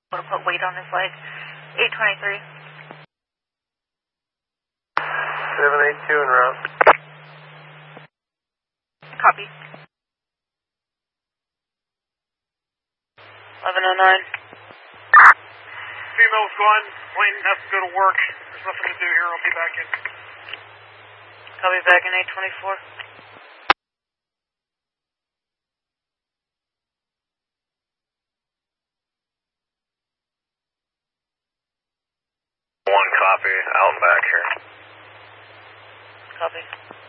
to put weight on his leg. 823. 782 en route. Copy. 1109. Female's gone. Plane has to go to work. There's nothing to do here. I'll be back in. Copy back in 824. One copy, out and back here. Copy.